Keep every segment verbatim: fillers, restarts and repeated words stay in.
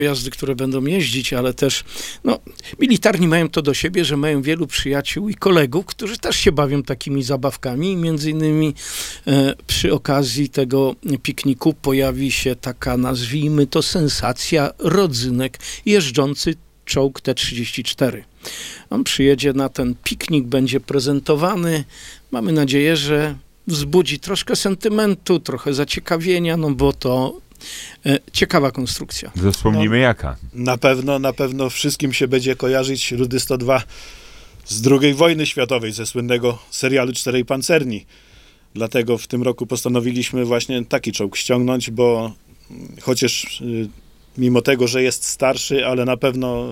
pojazdy, które będą jeździć, ale też no, militarni mają to do siebie, że mają wielu przyjaciół i kolegów, którzy też się bawią takimi zabawkami. Między innymi e, przy okazji tego pikniku pojawi się taka, nazwijmy to, sensacja, rodzynek jeżdżący czołg T trzydzieści cztery. On przyjedzie na ten piknik, będzie prezentowany. Mamy nadzieję, że wzbudzi troszkę sentymentu, trochę zaciekawienia, no bo to e, ciekawa konstrukcja. Wspomnimy no, jaka. Na pewno, na pewno wszystkim się będzie kojarzyć Rudy sto dwa z drugiej wojny światowej, ze słynnego serialu Czterej Pancerni. Dlatego w tym roku postanowiliśmy właśnie taki czołg ściągnąć, bo chociaż y, mimo tego, że jest starszy, ale na pewno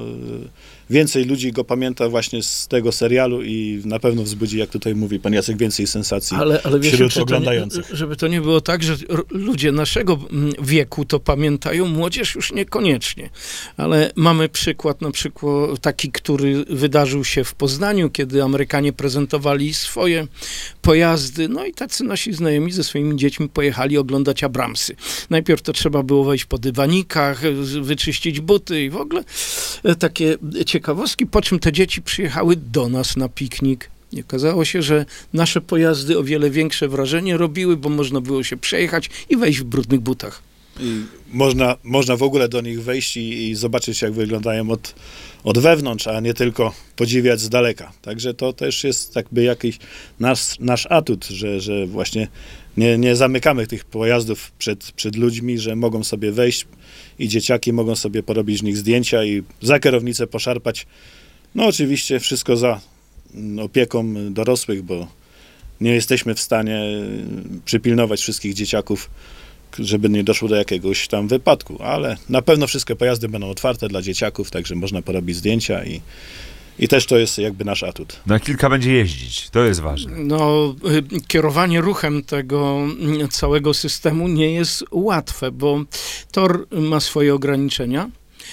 więcej ludzi go pamięta właśnie z tego serialu i na pewno wzbudzi, jak tutaj mówi pan Jacek, więcej sensacji ale, ale wiecie, wśród oglądających. To nie, żeby to nie było tak, że ludzie naszego wieku to pamiętają, młodzież już niekoniecznie. Ale mamy przykład, na przykład taki, który wydarzył się w Poznaniu, kiedy Amerykanie prezentowali swoje pojazdy, no i tacy nasi znajomi ze swoimi dziećmi pojechali oglądać Abramsy. Najpierw to trzeba było wejść po dywanikach, wyczyścić buty i w ogóle takie ciekawostki, po czym te dzieci przyjechały do nas na piknik. I okazało się, że nasze pojazdy o wiele większe wrażenie robiły, bo można było się przejechać i wejść w brudnych butach. I można, można w ogóle do nich wejść i, i zobaczyć, jak wyglądają od, od wewnątrz, a nie tylko podziwiać z daleka. Także to też jest jakby jakiś nasz, nasz atut, że, że właśnie nie, nie zamykamy tych pojazdów przed, przed ludźmi, że mogą sobie wejść i dzieciaki mogą sobie porobić z nich zdjęcia i za kierownicę poszarpać. No oczywiście wszystko za opieką dorosłych, bo nie jesteśmy w stanie przypilnować wszystkich dzieciaków, żeby nie doszło do jakiegoś tam wypadku, ale na pewno wszystkie pojazdy będą otwarte dla dzieciaków, także można porobić zdjęcia i, i też to jest jakby nasz atut. Na kilka będzie jeździć, to jest ważne. No, kierowanie ruchem tego całego systemu nie jest łatwe, bo tor ma swoje ograniczenia.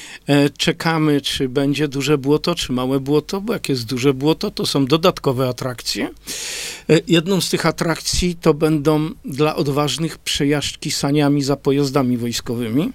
Czekamy, czy będzie duże błoto, czy małe błoto, bo jak jest duże błoto, to są dodatkowe atrakcje. Jedną z tych atrakcji to będą dla odważnych przejażdżki saniami za pojazdami wojskowymi.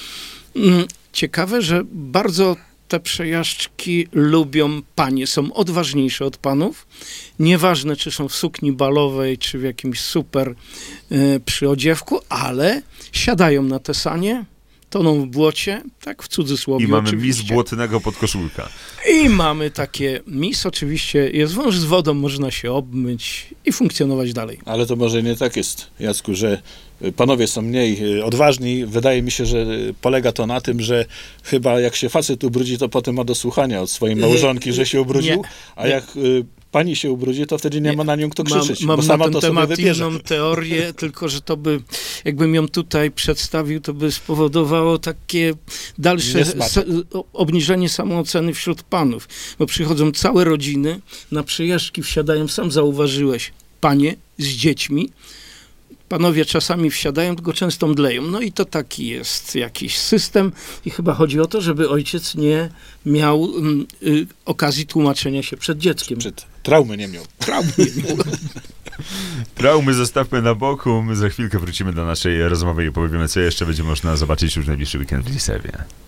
Ciekawe, że bardzo te przejażdżki lubią panie, są odważniejsze od panów. Nieważne, czy są w sukni balowej, czy w jakimś super y, przyodziewku, ale siadają na te sanie, toną w błocie, tak w cudzysłowie I mamy oczywiście. mis błotnego podkoszulka. I mamy takie mis, oczywiście jest wąż z wodą, można się obmyć i funkcjonować dalej. Ale to może nie tak jest, Jacku, że panowie są mniej odważni. Wydaje mi się, że polega to na tym, że chyba jak się facet ubrudzi, to potem ma do słuchania od swojej małżonki, że się ubrudził, nie, a nie. jak pani się ubrudzi, to wtedy nie, nie ma na nią kto krzyczeć, mam, mam bo sama na ten to temat sobie wybierze. inną teorię, tylko że to by, jakbym ją tutaj przedstawił, to by spowodowało takie dalsze s- obniżenie samooceny wśród panów, bo przychodzą całe rodziny, na przejażdżki wsiadają, sam zauważyłeś, panie z dziećmi, panowie czasami wsiadają, tylko często mdleją. No i to taki jest jakiś system i chyba chodzi o to, żeby ojciec nie miał y, y, okazji tłumaczenia się przed dzieckiem. Przed traumy nie miał. Traumy nie miał. Traumy zostawmy na boku. My za chwilkę wrócimy do naszej rozmowy i opowiemy, co jeszcze będzie można zobaczyć już w najbliższy weekend w Lisewie.